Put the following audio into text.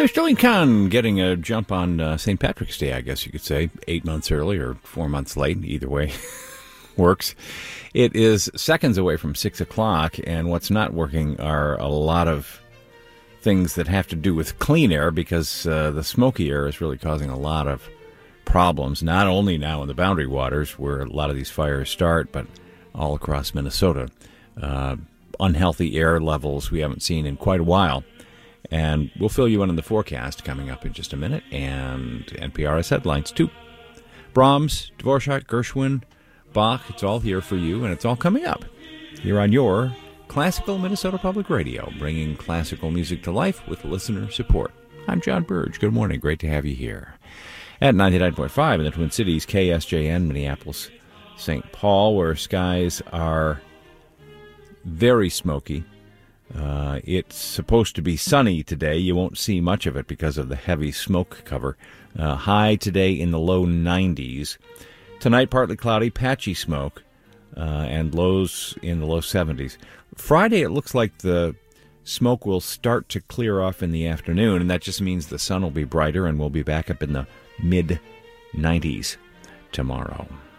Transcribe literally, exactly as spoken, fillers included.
There's Jolene Kahn getting a jump on uh, Saint Patrick's Day, I guess you could say. Eight months early or four months late. Either way works. It is seconds away from six o'clock, and what's not working are a lot of things that have to do with clean air, because uh, the smoky air is really causing a lot of problems, not only now in the Boundary Waters, where a lot of these fires start, but all across Minnesota. Uh, unhealthy air levels we haven't seen in quite a while. And we'll fill you in on the forecast coming up in just a minute. And N P R has headlines, too. Brahms, Dvorak, Gershwin, Bach, it's all here for you, and it's all coming up here on your Classical Minnesota Public Radio, bringing classical music to life with listener support. I'm John Burge. Good morning. Great to have you here. At ninety-nine point five in the Twin Cities, K S J N, Minneapolis, Saint Paul, where skies are very smoky. Uh, it's supposed to be sunny today. You won't see much of it because of the heavy smoke cover. Uh, high today in the low nineties. Tonight, partly cloudy, patchy smoke, uh, and lows in the low seventies. Friday, it looks like the smoke will start to clear off in the afternoon, and that just means the sun will be brighter, and we'll be back up in the mid nineties tomorrow.